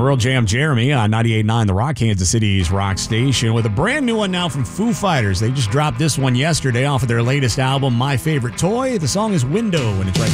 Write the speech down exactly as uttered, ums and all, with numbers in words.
Pearl Jam Jeremy on ninety-eight point nine The Rock, Kansas City's rock station, with a brand new one now from Foo Fighters. They just dropped this one yesterday off of their latest album, My Favorite Toy. The song is Window, and it's right